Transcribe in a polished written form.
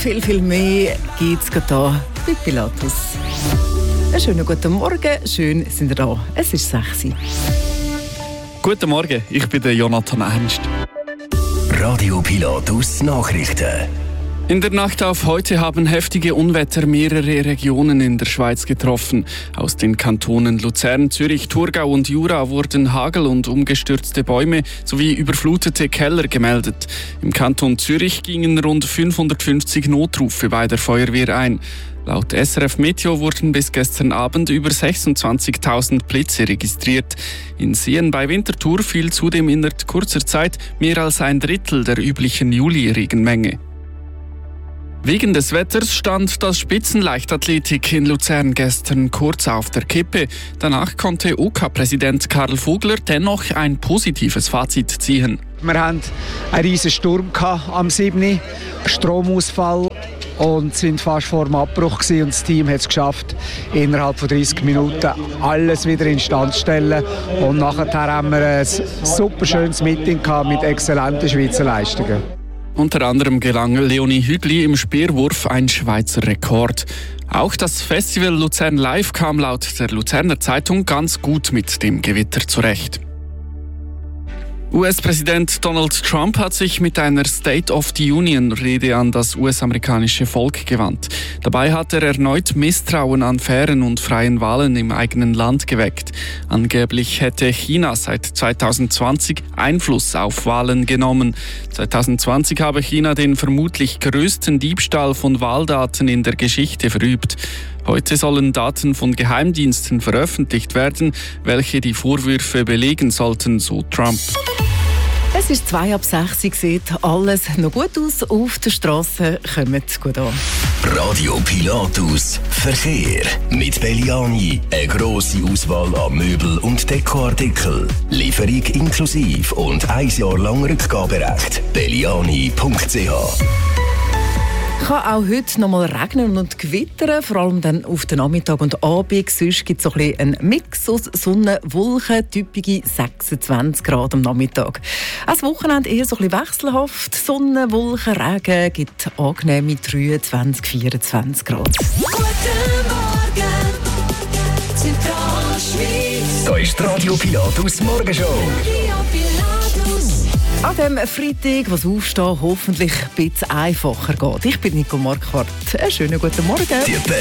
viel, viel mehr gibt es hier bei Pilatus. Einen schönen guten Morgen, schön sind ihr da. Es ist 6 Uhr. Guten Morgen, ich bin der Jonathan Ernst. Radio Pilatus Nachrichten. In der Nacht auf heute haben heftige Unwetter mehrere Regionen in der Schweiz getroffen. Aus den Kantonen Luzern, Zürich, Thurgau und Jura wurden Hagel und umgestürzte Bäume sowie überflutete Keller gemeldet. Im Kanton Zürich gingen rund 550 Notrufe bei der Feuerwehr ein. Laut SRF Meteo wurden bis gestern Abend über 26.000 Blitze registriert. In Seen bei Winterthur fiel zudem in kurzer Zeit mehr als ein Drittel der üblichen Juli-Regenmenge. Wegen des Wetters stand das Spitzenleichtathletik in Luzern gestern kurz auf der Kippe. Danach konnte OK-Präsident Karl Vogler dennoch ein positives Fazit ziehen. Wir hatten einen riesen Sturm am 7. Stromausfall und sind fast vor dem Abbruch gewesen. Und das Team hat es geschafft, innerhalb von 30 Minuten alles wieder instand zu stellen. Und nachher haben wir ein super schönes Meeting gehabt mit exzellenten Schweizer Leistungen. Unter anderem gelang Leonie Hügli im Speerwurf ein Schweizer Rekord. Auch das Festival Luzern Live kam laut der Luzerner Zeitung ganz gut mit dem Gewitter zurecht. US-Präsident Donald Trump hat sich mit einer State of the Union-Rede an das US-amerikanische Volk gewandt. Dabei hat er erneut Misstrauen an fairen und freien Wahlen im eigenen Land geweckt. Angeblich hätte China seit 2020 Einfluss auf Wahlen genommen. 2020 habe China den vermutlich größten Diebstahl von Wahldaten in der Geschichte verübt. Heute sollen Daten von Geheimdiensten veröffentlicht werden, welche die Vorwürfe belegen sollten, so Trump. Es ist 5:02 Uhr, sieht alles noch gut aus. Auf der Straße kommt gut an. Radio Pilatus Verkehr. Mit Belliani eine grosse Auswahl an Möbel- und Dekoartikeln. Lieferung inklusive und 1 Jahr lang Rückgaberecht. Belliani.ch. Kann auch heute noch mal regnen und gewittern, vor allem dann auf den Nachmittag und Abend. Sonst gibt es so ein einen Mix aus Sonne, Wolken, typische 26 Grad am Nachmittag. Das Wochenende eher so ein bisschen wechselhaft. Sonne, Wolken, Regen gibt angenehme 23, 24 Grad. Guten Morgen, Zentralschweiz. Da ist die Radio Pilatus Morgenshow. Radio Pilatus. An diesem Freitag, was aufstehen, hoffentlich ein bisschen einfacher geht. Ich bin Nico Marquardt. Einen schönen guten Morgen. Die